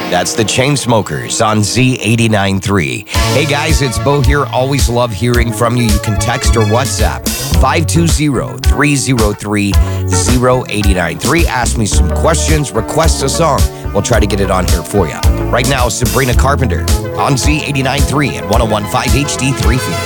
That's the Chainsmokers on Z89.3. Hey guys, it's Bo here. Always love hearing from you. You can text or WhatsApp 520-303-0893. Ask me some questions, request a song. We'll try to get it on here for you. Right now, Sabrina Carpenter on Z89.3 and 101.5 HD3 Phoenix.